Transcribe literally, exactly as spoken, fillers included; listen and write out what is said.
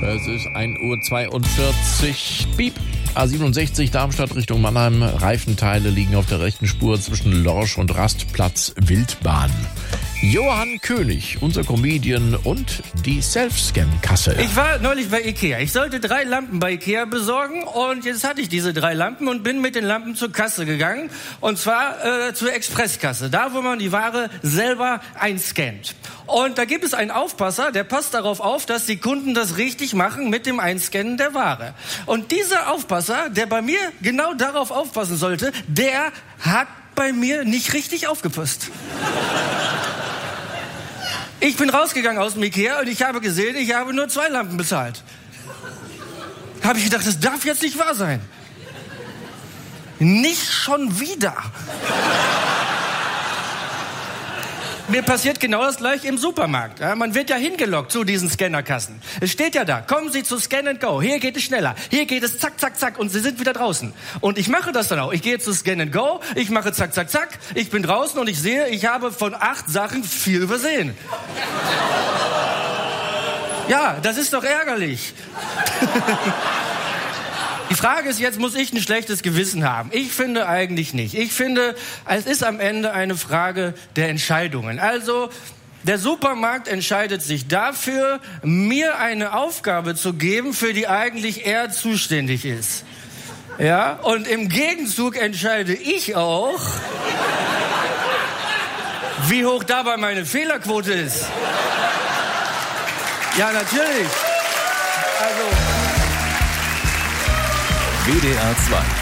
Es ist ein Uhr zweiundvierzig. Piep. A siebenundsechzig Darmstadt Richtung Mannheim. Reifenteile liegen auf der rechten Spur zwischen Lorsch und Rastplatz Wildbahn. Johann König, unser Comedian und die Self-Scan-Kasse. Ich war neulich bei Ikea. Ich sollte drei Lampen bei Ikea besorgen und jetzt hatte ich diese drei Lampen und bin mit den Lampen zur Kasse gegangen. Und zwar äh, zur Expresskasse, da wo man die Ware selber einscannt. Und da gibt es einen Aufpasser, der passt darauf auf, dass die Kunden das richtig machen mit dem Einscannen der Ware. Und dieser Aufpasser, der bei mir genau darauf aufpassen sollte, der hat bei mir nicht richtig aufgepasst. Ich bin rausgegangen aus dem Ikea und ich habe gesehen, ich habe nur zwei Lampen bezahlt. Habe ich gedacht, das darf jetzt nicht wahr sein. Nicht schon wieder. Mir passiert genau das gleiche im Supermarkt. Ja, man wird ja hingelockt zu diesen Scannerkassen. Es steht ja da, kommen Sie zu Scan and Go. Hier geht es schneller. Hier geht es zack, zack, zack und Sie sind wieder draußen. Und ich mache das dann auch. Ich gehe zu Scan and Go, ich mache zack, zack, zack. Ich bin draußen und ich sehe, ich habe von acht Sachen vier übersehen. Ja, das ist doch ärgerlich. Die Frage ist jetzt, muss ich ein schlechtes Gewissen haben? Ich finde eigentlich nicht. Ich finde, es ist am Ende eine Frage der Entscheidungen. Also, der Supermarkt entscheidet sich dafür, mir eine Aufgabe zu geben, für die eigentlich er zuständig ist. Ja, und im Gegenzug entscheide ich auch, wie hoch dabei meine Fehlerquote ist. Ja, natürlich. Also W D R zwei